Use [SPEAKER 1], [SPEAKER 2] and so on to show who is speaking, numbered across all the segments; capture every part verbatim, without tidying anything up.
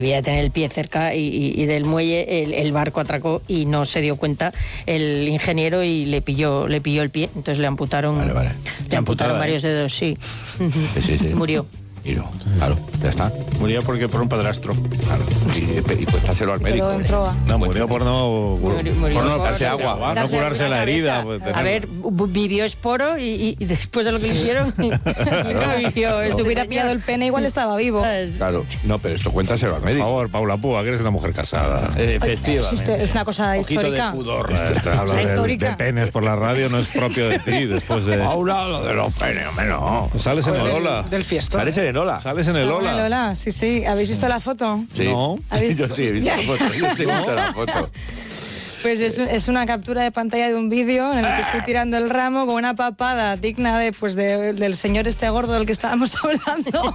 [SPEAKER 1] Debía tener el pie cerca y, y, y del muelle el, el barco atracó y no se dio cuenta el ingeniero y le pilló le pilló el pie, entonces le amputaron vale, vale. le, le amputaron varios dedos, sí.
[SPEAKER 2] Sí, sí, sí.
[SPEAKER 1] Murió.
[SPEAKER 2] Y no, claro, ya está.
[SPEAKER 3] Murió porque por un padrastro.
[SPEAKER 2] Claro. Y, y pues páselo al médico.
[SPEAKER 4] No, murió por no,
[SPEAKER 1] murió, murió
[SPEAKER 2] por no
[SPEAKER 1] por
[SPEAKER 2] darse agua.
[SPEAKER 4] agua, no curarse la herida. Pues,
[SPEAKER 1] a ver, vivió esporo y, y después de lo que le hicieron, no vivió.
[SPEAKER 5] Si hubiera pillado el pene, igual estaba vivo.
[SPEAKER 2] Claro, no, pero esto cuéntaselo al médico.
[SPEAKER 4] Por favor, Paula Púa, que eres una mujer casada.
[SPEAKER 3] Efectivamente.
[SPEAKER 5] Es una cosa histórica.
[SPEAKER 3] De pudor.
[SPEAKER 4] Hablar de,
[SPEAKER 5] histórica.
[SPEAKER 4] de penes por la radio no es propio de ti. Después de.
[SPEAKER 2] Paula, lo de los penes, hombre, no.
[SPEAKER 4] Sales en el Lola.
[SPEAKER 6] Del fiestón.
[SPEAKER 2] Sales en el Lola.
[SPEAKER 4] Sales en el
[SPEAKER 5] Lola. Lola, sí, sí. ¿Habéis visto la foto?
[SPEAKER 2] Sí.
[SPEAKER 4] No.
[SPEAKER 2] Yo sí he visto la foto. Yo sí he visto la foto.
[SPEAKER 5] Pues es, es una captura de pantalla de un vídeo en el que estoy tirando el ramo con una papada digna de, pues de, del señor este gordo del que estábamos hablando.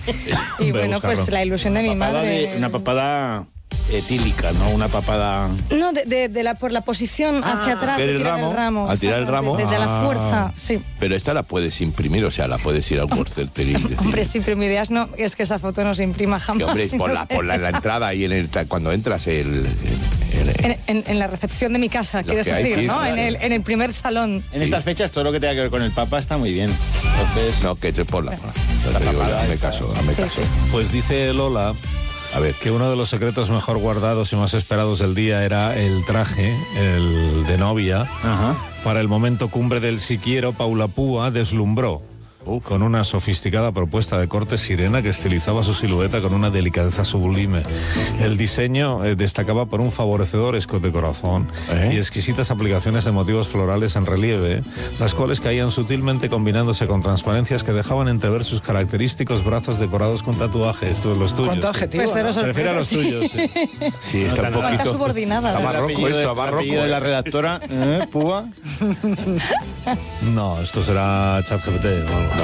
[SPEAKER 5] Y bueno, pues la ilusión de mi madre.
[SPEAKER 3] De, una papada etílica, ¿no? Una papada...
[SPEAKER 5] No, de, de, de la, por la posición
[SPEAKER 2] ah,
[SPEAKER 5] hacia atrás de
[SPEAKER 2] el
[SPEAKER 5] tirar
[SPEAKER 2] ramo,
[SPEAKER 5] el ramo.
[SPEAKER 2] Al tirar el ramo.
[SPEAKER 5] De, de, de la
[SPEAKER 2] ah,
[SPEAKER 5] fuerza, sí.
[SPEAKER 2] Pero esta la puedes imprimir, o sea, la puedes ir al corceter y decir...
[SPEAKER 5] Hombre, si imprimirías, no, es que esa foto no se imprima jamás.
[SPEAKER 2] Que, hombre,
[SPEAKER 5] si
[SPEAKER 2] por,
[SPEAKER 5] no
[SPEAKER 2] la,
[SPEAKER 5] sé.
[SPEAKER 2] por la, en la entrada y en el, cuando entras el... el, el
[SPEAKER 5] en, en, en la recepción de mi casa, quieres decir, hay, sí, ¿no? Claro. En, el, en el primer salón.
[SPEAKER 3] En
[SPEAKER 2] sí.
[SPEAKER 3] estas fechas todo lo que tenga que ver con el Papa está muy bien. Entonces...
[SPEAKER 2] No, que te por la... la, la papada, hazme caso, hazme
[SPEAKER 5] sí,
[SPEAKER 2] caso.
[SPEAKER 5] Sí, sí.
[SPEAKER 4] Pues dice Lola...
[SPEAKER 2] A ver.
[SPEAKER 4] Que uno de los secretos mejor guardados y más esperados del día era el traje, el de novia.
[SPEAKER 3] Ajá.
[SPEAKER 4] Para el momento cumbre del si quiero, Paula Púa deslumbró uh. con una sofisticada propuesta de corte sirena que estilizaba su silueta con una delicadeza sublime. El diseño eh, destacaba por un favorecedor escote corazón ¿Eh? y exquisitas aplicaciones de motivos florales en relieve, las cuales caían sutilmente combinándose con transparencias que dejaban entrever sus característicos brazos decorados con tatuajes. Estos los tuyos.
[SPEAKER 6] ¿Cuánto adjetivo?
[SPEAKER 5] Pues
[SPEAKER 6] ¿no?
[SPEAKER 5] Se
[SPEAKER 4] refiere a los tuyos. Sí,
[SPEAKER 2] sí está no, un poquito...
[SPEAKER 5] ¿Cuánta subordinada?
[SPEAKER 2] Está barroco esto, a barroco.
[SPEAKER 3] de la redactora, ¿eh? Púa.
[SPEAKER 4] No, esto será ChatGPT o algo.